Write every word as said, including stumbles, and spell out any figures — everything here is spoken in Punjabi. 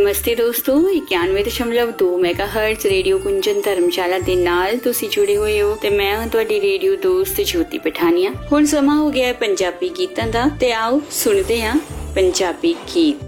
नमस्ते दोस्तों, इक्यानवे दशमलव दो मैगाहर्ट्ज रेडियो कुंजन धर्मशाला ਦੇ ਨਾਲ ਤੁਸੀਂ ਜੁੜੇ ਹੋਏ ਹੋ ਤੇ ਮੈਂ ਹਾਂ ਤੁਹਾਡੀ ਰੇਡੀਓ ਦੋਸਤ ਜੋਤੀ ਪਠਾਨੀਆ। ਹੁਣ ਸਮਾਂ ਹੋ ਗਿਆ ਹੈ ਪੰਜਾਬੀ ਗੀਤਾਂ ਦਾ ਤੇ ਆਓ ਸੁਣਦੇ ਹਾਂ ਪੰਜਾਬੀ ਗੀਤ।